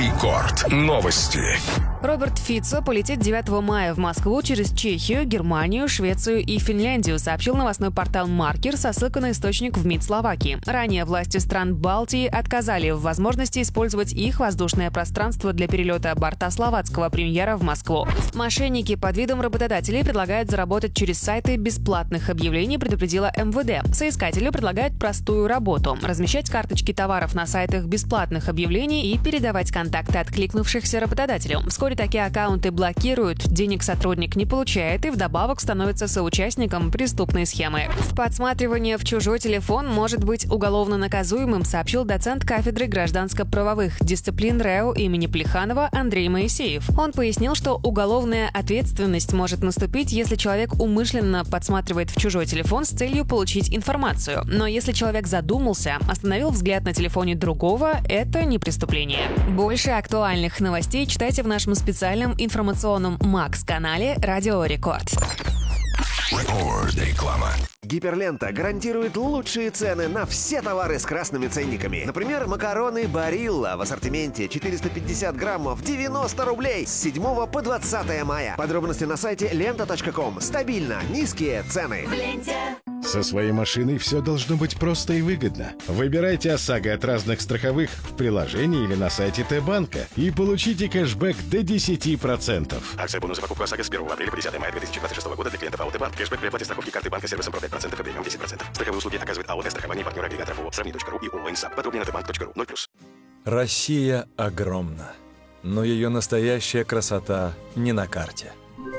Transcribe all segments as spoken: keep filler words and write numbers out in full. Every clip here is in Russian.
Рекорд. Новости. Роберт Фицо полетит девятого мая в Москву через Чехию, Германию, Швецию и Финляндию, сообщил новостной портал «Маркер» со ссылкой на источник в МИД Словакии. Ранее власти стран Балтии отказали в возможности использовать их воздушное пространство для перелета борта словацкого премьера в Москву. Мошенники под видом работодателей предлагают заработать через сайты бесплатных объявлений, предупредила эм вэ дэ. Соискатели предлагают простую работу – размещать карточки товаров на сайтах бесплатных объявлений и передавать контакты откликнувшихся работодателю. Вскоре такие аккаунты блокируют, денег сотрудник не получает и вдобавок становится соучастником преступной схемы. Подсматривание в чужой телефон может быть уголовно наказуемым, сообщил доцент кафедры гражданско-правовых дисциплин РЭО имени Плеханова Андрей Моисеев. Он пояснил, что уголовная ответственность может наступить, если человек умышленно подсматривает в чужой телефон с целью получить информацию. Но если человек задумался, остановил взгляд на телефоне другого, это не преступление. Больше актуальных новостей читайте в нашем специальном информационном Макс-канале «Радио Рекорд». Рекорд. Реклама. Гиперлента гарантирует лучшие цены на все товары с красными ценниками. Например, макароны Барилла в ассортименте четыреста пятьдесят граммов девяносто рублей с седьмого по двадцатое мая. Подробности на сайте лента точка ком. Стабильно низкие цены. В ленте. Со своей машиной все должно быть просто и выгодно. Выбирайте ОСАГО от разных страховых в приложении или на сайте Т-банка и получите кэшбэк до десяти процентов. Акция бонус за покупку ОСАГО с первого апреля по десятое мая две тысячи двадцать шестого года для клиентов АО «Т-банк». Кэшбэк при оплате страховки карты банка сервисом про пять процентов и премиум десять процентов. Страховые услуги оказывает АО «Страхование» партнера агрегатора ООО «Сравни точка ру» и ООО «Инсап». Подробнее на тэ банк точка ру. ноль плюс. Россия огромна, но ее настоящая красота не на карте.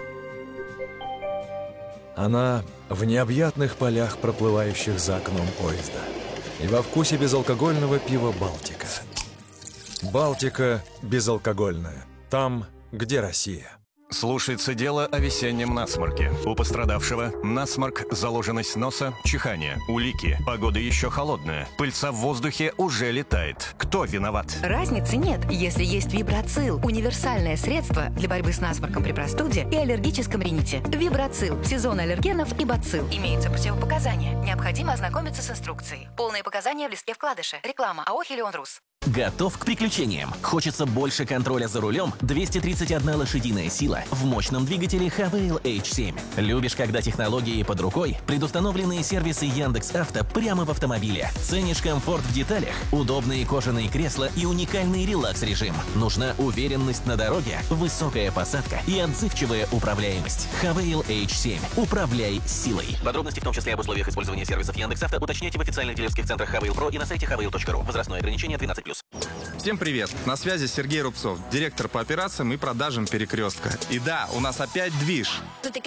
Она в необъятных полях, проплывающих за окном поезда, и во вкусе безалкогольного пива «Балтика». «Балтика» безалкогольная. Там, где Россия. Слушается дело о весеннем насморке. У пострадавшего насморк, заложенность носа, чихание, улики. Погода еще холодная. Пыльца в воздухе уже летает. Кто виноват? Разницы нет, если есть Вибрацил. Универсальное средство для борьбы с насморком при простуде и аллергическом рините. Вибрацил. Сезон аллергенов и бацилл. Имеются противопоказания. Необходимо ознакомиться с инструкцией. Полные показания в листке вкладыша. Реклама АО «Хелион Рус». Готов к приключениям? Хочется больше контроля за рулем? двести тридцать одна лошадиная сила в мощном двигателе Хавейл эйч семь. Любишь, когда технологии под рукой? Предустановленные сервисы Яндекс.Авто прямо в автомобиле. Ценишь комфорт в деталях? Удобные кожаные кресла и уникальный релакс-режим. Нужна уверенность на дороге, высокая посадка и отзывчивая управляемость. Хавейл эйч семь. Управляй силой. Подробности, в том числе об условиях использования сервисов Яндекс.Авто, уточняйте в официальных дилерских центрах Хавейл Про и на сайте хавейл точка ру. Возрастное ограничение тринадцать плюс. Всем привет! На связи Сергей Рубцов, директор по операциям и продажам «Перекрестка». И да, у нас опять движ.